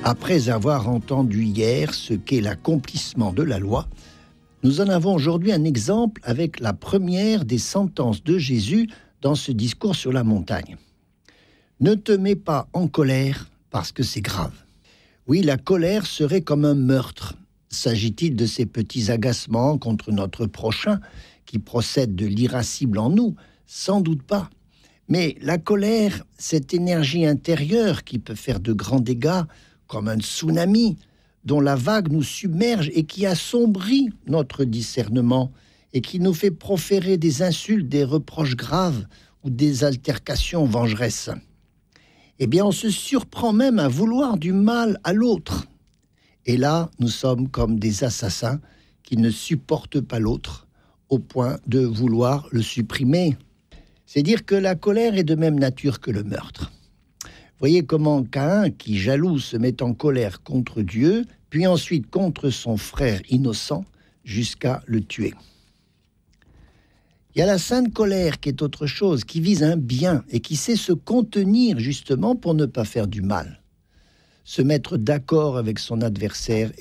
Après avoir entendu hier ce qu'est l'accomplissement de la loi, nous en avons aujourd'hui un exemple avec la première des sentences de Jésus dans ce discours sur la montagne. Ne te mets pas en colère parce que c'est grave. Oui, la colère serait comme un meurtre. S'agit-il de ces petits agacements contre notre prochain qui procèdent de l'irascible en nous? Sans doute pas. Mais la colère, cette énergie intérieure qui peut faire de grands dégâts, comme un tsunami, dont la vague nous submerge et qui assombrit notre discernement et qui nous fait proférer des insultes, des reproches graves ou des altercations vengeresses. Eh bien, on se surprend même à vouloir du mal à l'autre. Et là, nous sommes comme des assassins qui ne supportent pas l'autre au point de vouloir le supprimer. C'est dire que la colère est de même nature que le meurtre. Voyez comment Caïn, qui jaloux, se met en colère contre Dieu, puis ensuite contre son frère innocent, jusqu'à le tuer. Il y a la sainte colère qui est autre chose, qui vise un bien et qui sait se contenir justement pour ne pas faire du mal. Se mettre d'accord avec son adversaire